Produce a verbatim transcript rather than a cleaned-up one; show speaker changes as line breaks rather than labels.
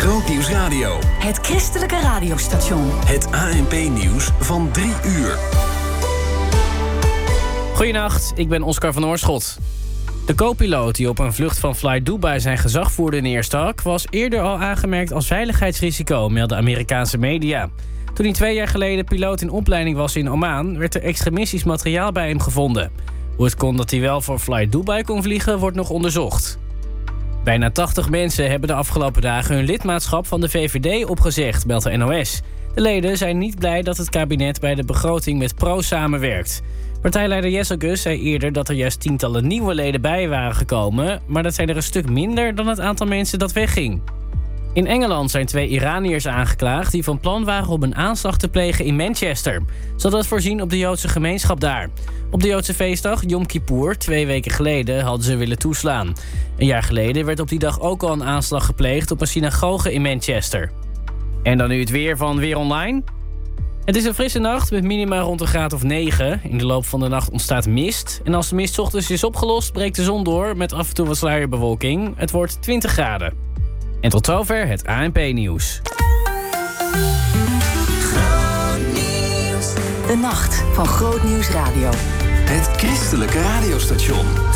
Grootnieuws Radio.
Het christelijke radiostation.
Het A N P-nieuws van drie uur.
Goedenacht, ik ben Oscar van Oorschot. De co-piloot die op een vlucht van Fly Dubai zijn gezagvoerder neerstak... was eerder al aangemerkt als veiligheidsrisico, melden Amerikaanse media. Toen hij twee jaar geleden piloot in opleiding was in Oman... werd er extremistisch materiaal bij hem gevonden. Hoe het kon dat hij wel voor Fly Dubai kon vliegen, wordt nog onderzocht. Bijna tachtig mensen hebben de afgelopen dagen hun lidmaatschap van de V V D opgezegd, meldt de N O S. De leden zijn niet blij dat het kabinet bij de begroting met Pro samenwerkt. Partijleider Jesselgus zei eerder dat er juist tientallen nieuwe leden bij waren gekomen... maar dat zijn er een stuk minder dan het aantal mensen dat wegging. In Engeland zijn twee Iraniërs aangeklaagd die van plan waren om een aanslag te plegen in Manchester. Ze hadden het voorzien op de Joodse gemeenschap daar. Op de Joodse feestdag Yom Kippur, twee weken geleden, hadden ze willen toeslaan. Een jaar geleden werd op die dag ook al een aanslag gepleegd op een synagoge in Manchester. En dan nu het weer van Weer Online. Het is een frisse nacht met minima rond een graad of negen. In de loop van de nacht ontstaat mist. En als de mist 's ochtends is opgelost, breekt de zon door met af en toe wat sluierbewolking. Het wordt twintig graden. En tot zover het A N P-nieuws.
De nacht van Grootnieuws Radio.
Het christelijke radiostation.